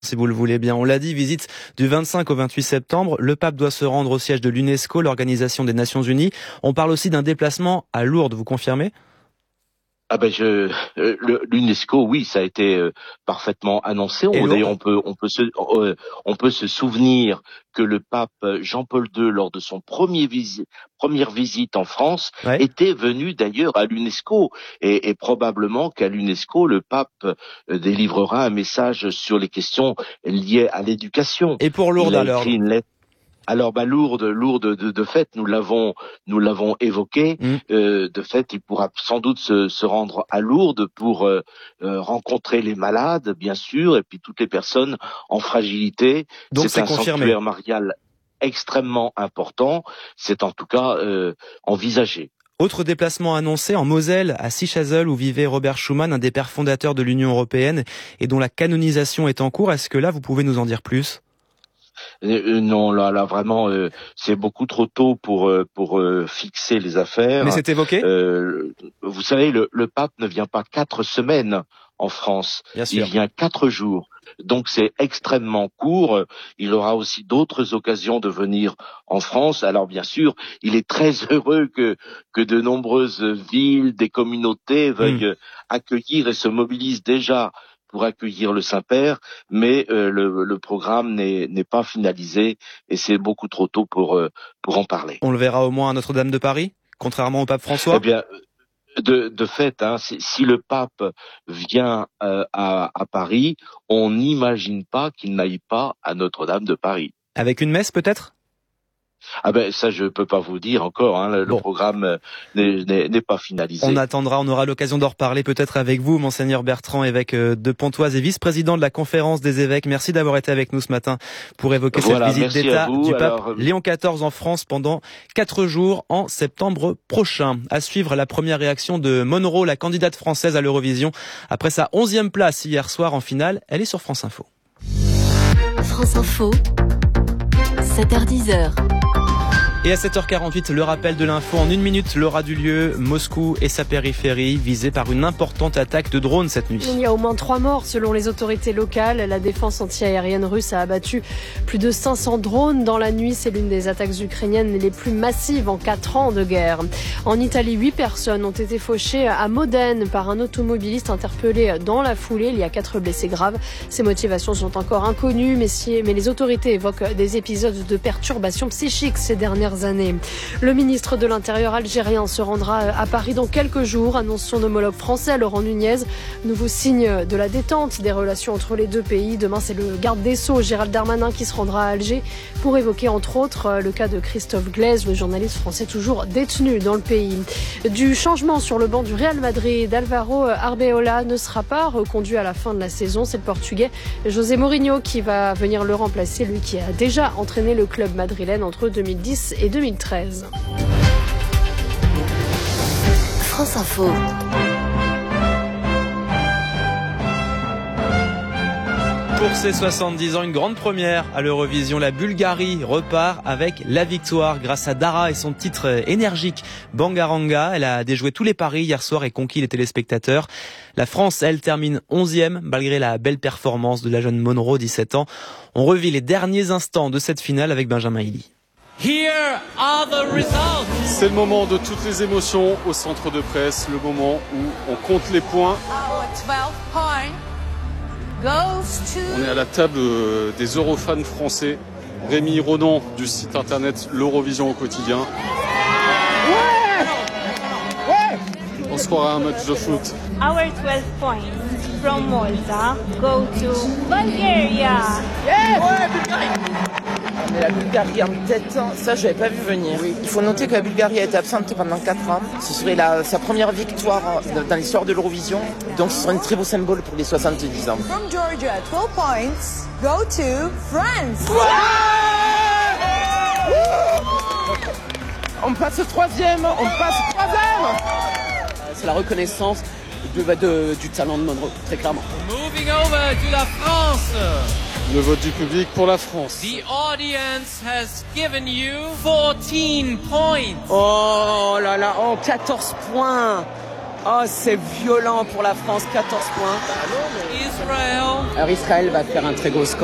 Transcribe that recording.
Si vous le voulez bien, on l'a dit, visite du 25 au 28 septembre. Le pape doit se rendre au siège de l'UNESCO, l'Organisation des Nations Unies. On parle aussi d'un déplacement à Lourdes, vous confirmez ? L'UNESCO, oui, ça a été parfaitement annoncé. On peut se souvenir que le pape Jean-Paul II, lors de son première visite en France, était venu d'ailleurs à l'UNESCO, et probablement qu'à l'UNESCO, le pape délivrera un message sur les questions liées à l'éducation. Et pour Lourdes alors ? Alors, Lourdes, de fait, nous l'avons évoqué. De fait, il pourra sans doute se rendre à Lourdes pour rencontrer les malades, bien sûr, et puis toutes les personnes en fragilité. Donc c'est confirmé. Sanctuaire marial extrêmement important. C'est en tout cas envisagé. Autre déplacement annoncé en Moselle, à Sichazel, où vivait Robert Schuman, un des pères fondateurs de l'Union européenne, et dont la canonisation est en cours. Est-ce que là, vous pouvez nous en dire plus ? Non, là vraiment, c'est beaucoup trop tôt pour fixer les affaires. Mais c'est évoqué. Vous savez, le pape ne vient pas 4 semaines en France. Bien sûr. Il vient 4 jours. Donc c'est extrêmement court. Il aura aussi d'autres occasions de venir en France. Alors bien sûr, il est très heureux que de nombreuses villes, des communautés veuillent accueillir et se mobilisent déjà pour accueillir le Saint-Père, mais le programme n'est pas finalisé et c'est beaucoup trop tôt pour en parler. On le verra au moins à Notre-Dame de Paris, contrairement au pape François. Eh bien, de fait, si le pape vient à Paris, on n'imagine pas qu'il n'aille pas à Notre-Dame de Paris. Avec une messe peut-être ? Ça je peux pas vous dire encore, le programme n'est pas finalisé. On attendra, on aura l'occasion d'en reparler peut-être avec vous, Monseigneur Bertrand, évêque de Pontoise et vice-président de la Conférence des évêques. Merci d'avoir été avec nous ce matin pour évoquer cette visite d'État du pape Léon XIV en France pendant 4 jours en septembre prochain. À suivre la première réaction de Monroe, la candidate française à l'Eurovision. Après sa 11e place hier soir en finale, elle est sur France Info. France Info, 7h10. Et à 7h48, le rappel de l'info en 1 minute, l'aura du lieu, Moscou et sa périphérie, visés par une importante attaque de drones cette nuit. Il y a au moins 3 morts selon les autorités locales. La défense antiaérienne russe a abattu plus de 500 drones dans la nuit. C'est l'une des attaques ukrainiennes les plus massives en 4 ans de guerre. En Italie, 8 personnes ont été fauchées à Modène par un automobiliste interpellé dans la foulée. Il y a 4 blessés graves. Ses motivations sont encore inconnues, mais les autorités évoquent des épisodes de perturbations psychiques ces dernières années. Le ministre de l'Intérieur algérien se rendra à Paris dans quelques jours, annonce son homologue français Laurent Nunez. Nouveau signe de la détente des relations entre les deux pays. Demain, c'est le garde des Sceaux, Gérald Darmanin, qui se rendra à Alger pour évoquer entre autres le cas de Christophe Glaise, le journaliste français toujours détenu dans le pays. Du changement sur le banc du Real Madrid, Alvaro Arbeloa ne sera pas reconduit à la fin de la saison. C'est le Portugais José Mourinho qui va venir le remplacer, lui qui a déjà entraîné le club madrilène entre 2010 et 2013. France Info. Pour ses 70 ans, une grande première à l'Eurovision. La Bulgarie repart avec la victoire grâce à Dara et son titre énergique Bangaranga. Elle a déjoué tous les paris hier soir et conquis les téléspectateurs. La France, elle, termine 11e malgré la belle performance de la jeune Monroe, 17 ans. On revit les derniers instants de cette finale avec Benjamin Hilly. Here are the results. C'est le moment de toutes les émotions au centre de presse, le moment où on compte les points. On est à la table des Eurofans français. Rémi Ronan du site internet l'Eurovision au quotidien. On se croirait à un match de foot. Our 12 points from Malta go to Bulgaria. Mais la Bulgarie en tête, ça je n'avais pas vu venir. Oui. Il faut noter que la Bulgarie a été absente pendant 4 ans. Ce serait sa première victoire dans l'histoire de l'Eurovision. Donc ce serait un très beau symbole pour les 70 ans. From Georgia, 12 points go to France. On passe 3e, C'est la reconnaissance du talent de Monroe, très clairement. Moving over to la France. Le vote du public pour la France. The audience has given you 14 points. Oh là là, 14 points. Oh, c'est violent pour la France, 14 points. Israel. Alors Israël va faire un très gros score.